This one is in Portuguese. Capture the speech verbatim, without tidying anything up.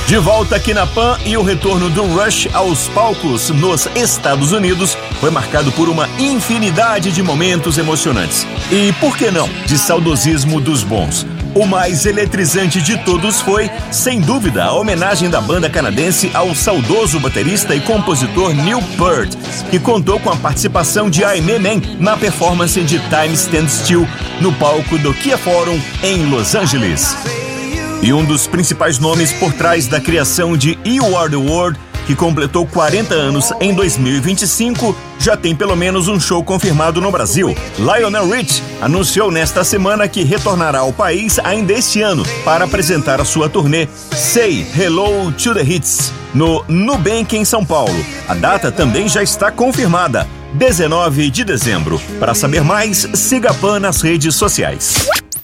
De volta aqui na Pan, e o retorno do Rush aos palcos nos Estados Unidos foi marcado por uma infinidade de momentos emocionantes. E, por que não, de saudosismo dos bons. O mais eletrizante de todos foi, sem dúvida, a homenagem da banda canadense ao saudoso baterista e compositor Neil Peart, que contou com a participação de Aimee Mann na performance de Time Stands Still no palco do Kia Forum em Los Angeles. E um dos principais nomes por trás da criação de You Are The World, que completou quarenta anos em dois mil e vinte e cinco, já tem pelo menos um show confirmado no Brasil. Lionel Rich anunciou nesta semana que retornará ao país ainda este ano para apresentar a sua turnê Say Hello to the Hits no Nubank em São Paulo. A data também já está confirmada, dezenove de dezembro. Para saber mais, siga a Pan nas redes sociais.